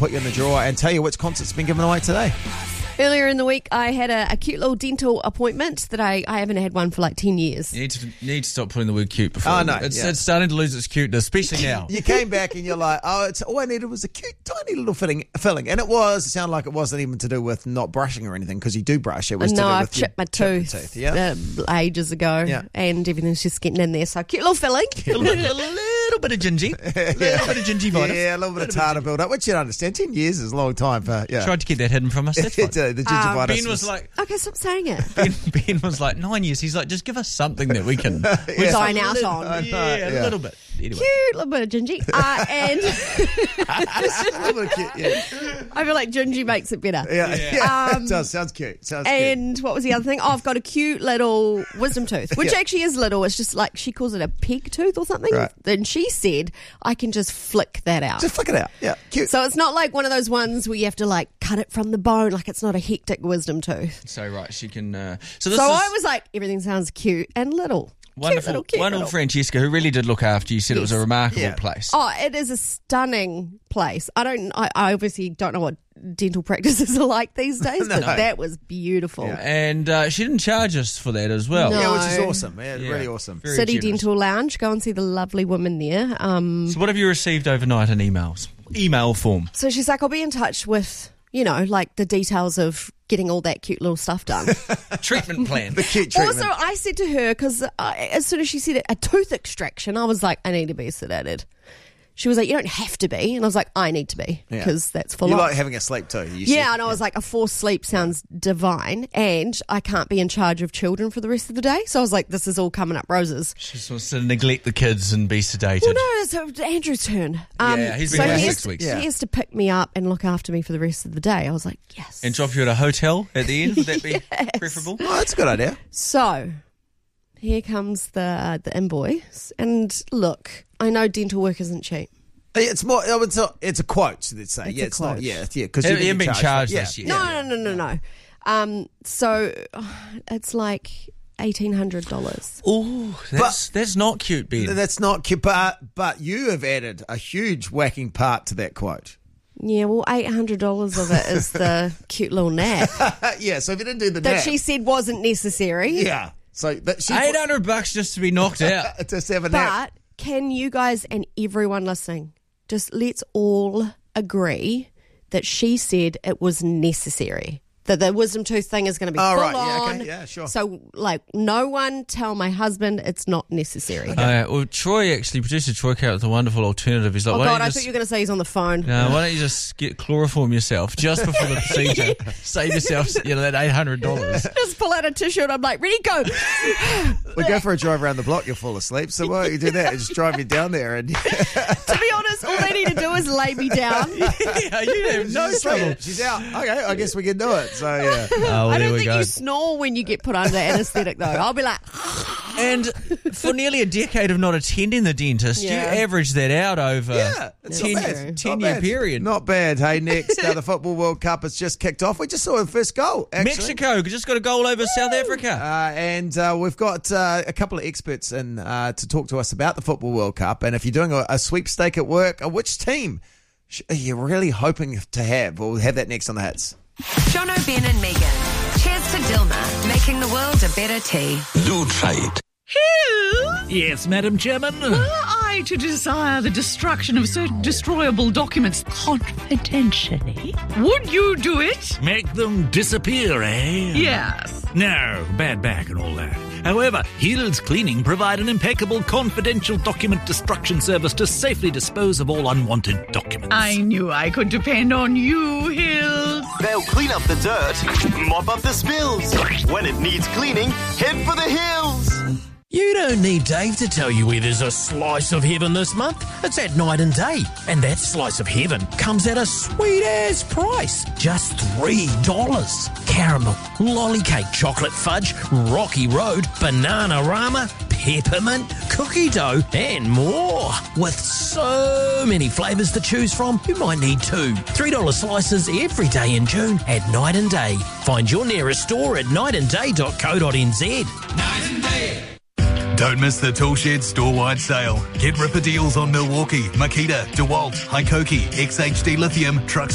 put you in the drawer and tell you which concert's been given away today. Earlier in the week, I had a cute little dental appointment that I haven't had one for like 10 years. You need to stop putting the word cute before. Oh, no. It's starting to lose its cuteness, especially now. You came back and you're like, all I needed was a cute, tiny little filling. And it sounded like it wasn't even to do with not brushing or anything, because you do brush. It was to do with I've chipped my tooth ages ago, and everything's just getting in there. So cute little filling. A little bit of gingy. A little bit of gingivitis. Yeah, a little bit of tartar build up, which you don't understand. 10 years is a long time for, Tried to keep that hidden from us. That's fine. The gingivitis. Ben was like... Okay, stop saying it. Ben was like, 9 years. He's like, just give us something that we can... dine out on. A little bit. Anyway. Cute little bit of gingy. And... Just a little bit cute, I feel like gingy makes it better. Yeah. It does. Sounds cute. And what was the other thing? Oh, I've got a cute little wisdom tooth, which actually is little. It's just like, she calls it a peg tooth or something. Right. Then she said, I can just flick that out. Just flick it out. Yeah, cute. So it's not like one of those ones where you have to like cut it from the bone. Like, it's not a hectic wisdom tooth. So, right, she can... I was like, everything sounds cute and little. Wonderful Francesca, who really did look after you, said it was a remarkable place. Oh, it is a stunning place. I obviously don't know what dental practices are like these days, but that was beautiful. Yeah. And she didn't charge us for that as well. No. Yeah, which is awesome. Yeah, really awesome. Very City generous. Dental Lounge. Go and see the lovely women there. So what have you received overnight in emails? Email form. So she's like, I'll be in touch with, like the details of getting all that cute little stuff done. Treatment plan. The cute treatment. Also, I said to her, because as soon as she said it, a tooth extraction, I was like, I need to be sedated. She was like, you don't have to be. And I was like, I need to be, because that's full You on. like having a sleep too. And I was like, a forced sleep sounds divine, and I can't be in charge of children for the rest of the day. So I was like, this is all coming up roses. She just wants to neglect the kids and be sedated. Well, no, it's Andrew's turn. He's been here 6 weeks. He has to pick me up and look after me for the rest of the day. I was like, yes. And drop you at a hotel at the end. Would that be preferable? Oh, that's a good idea. So here comes the invoice. And look, I know dental work isn't cheap. It's more. It's a quote. Let's say. It's not. Yeah, because you haven't been charged this year. No. So it's like $1,800. Oh, that's not cute, Ben. That's not cute. But you have added a huge whacking part to that quote. Yeah, well, $800 of it is the cute little nap Yeah. So if you didn't do the that nap, she said wasn't necessary. Yeah. So $800 just to be knocked out. to have a nap. But can you guys and everyone listening, just let's all agree that she said it was necessary. That the wisdom tooth thing is going to be full right. on. Yeah, sure. So, no one tell my husband it's not necessary. Well, producer Troy came up with a wonderful alternative. He's like, Oh, God, I thought you were going to say he's on the phone. No, why don't you just chloroform yourself just before the procedure? Save yourself, that $800. Just pull out a tissue and I'm like, ready, go. We go for a drive around the block, you'll fall asleep. So why don't you do that? Just drive you down there. And To be honest, all they need to do is lay me down. Yeah, you have no trouble. She's out. Okay, I guess we can do it. So, yeah. Oh, I there don't we think go. you snore when you get put under anaesthetic, though. I'll be like... And for nearly a decade of not attending the dentist, you average that out over a 10-year period. Not bad. Hey, next, the Football World Cup has just kicked off. We just saw the first goal, actually. Mexico just got a goal over South Africa. And we've got a couple of experts in to talk to us about the Football World Cup. And if you're doing a sweepstake at work, which team are you really hoping to have? We'll have that next on the Hits. Jono, Ben and Megan. Cheers to Dilma, making the world a better tea. Do trade. Hill? Yes, Madam Chairman. Were I to desire the destruction of certain destroyable documents confidentially, would you do it? Make them disappear, eh? Yes. No, bad back and all that. However, Hill's Cleaning provide an impeccable confidential document destruction service to safely dispose of all unwanted documents. I knew I could depend on you, Hill. They'll clean up the dirt, mop up the spills. When it needs cleaning, head for the hills. You don't need Dave to tell you where there's a slice of heaven this month. It's at Night and Day. And that slice of heaven comes at a sweet-ass price. Just $3. Caramel, lolly cake, chocolate fudge, Rocky Road, Banana-Rama, peppermint, cookie dough, and more. With so many flavours to choose from, you might need two. $3 slices every day in June at Night and Day. Find your nearest store at nightanday.co.nz. Night and Day. Don't miss the Toolshed store-wide sale. Get ripper deals on Milwaukee, Makita, DeWalt, Hikoki, XHD Lithium, trucks